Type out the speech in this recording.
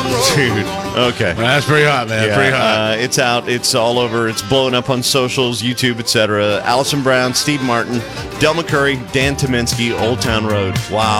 Dude. Okay. That's pretty hot, man. Yeah, Pretty hot. it's out. It's all over. It's blowing up on socials, YouTube, etc. Allison Brown, Steve Martin, Del McCurry, Dan Tominski, Old Town Road. Wow.